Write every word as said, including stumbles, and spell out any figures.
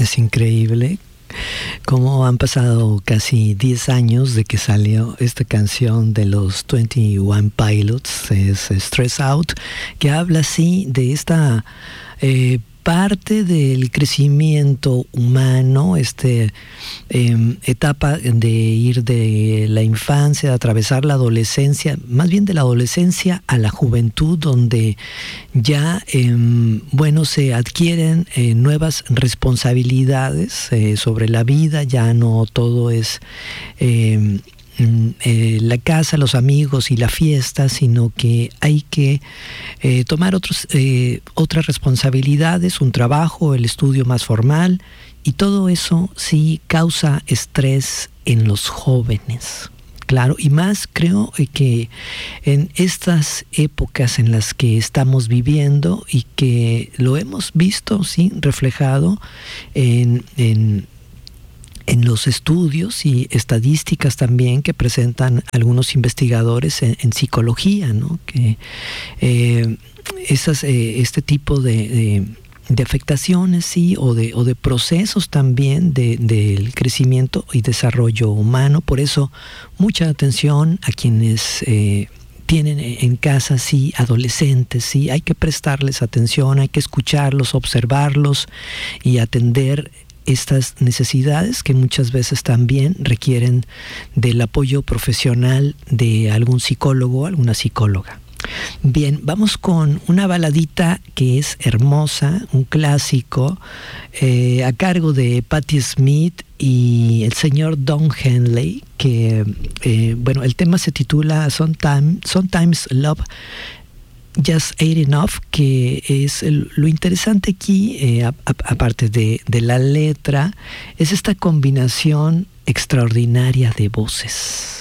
es increíble cómo han pasado casi diez años de que salió esta canción de los veintiuno Pilots, es Stress Out, que habla así de esta eh, parte del crecimiento humano, este eh, etapa de ir de la infancia, de atravesar la adolescencia, más bien de la adolescencia a la juventud, donde ya eh, bueno, se adquieren eh, nuevas responsabilidades eh, sobre la vida, ya no todo es eh, Eh, la casa, los amigos y la fiesta, sino que hay que eh, tomar otros, eh, otras responsabilidades, un trabajo, el estudio más formal, y todo eso sí causa estrés en los jóvenes. Claro, y más creo que en estas épocas en las que estamos viviendo y que lo hemos visto, sí, reflejado en, en en los estudios y estadísticas también que presentan algunos investigadores en, en psicología, ¿no? Que eh, esas, eh, este tipo de, de, de afectaciones, sí, o de, o de procesos también de, del crecimiento y desarrollo humano. Por eso, mucha atención a quienes eh, tienen en casa, sí, adolescentes, sí, hay que prestarles atención, hay que escucharlos, observarlos y atender estas necesidades que muchas veces también requieren del apoyo profesional de algún psicólogo o alguna psicóloga. Bien, vamos con una baladita que es hermosa, un clásico, eh, a cargo de Patti Smith y el señor Don Henley, que, eh, bueno, el tema se titula Sometimes, Sometimes Love Just Ain't Enough, que es el, lo interesante aquí, eh, a, a, aparte de, de la letra, es esta combinación extraordinaria de voces.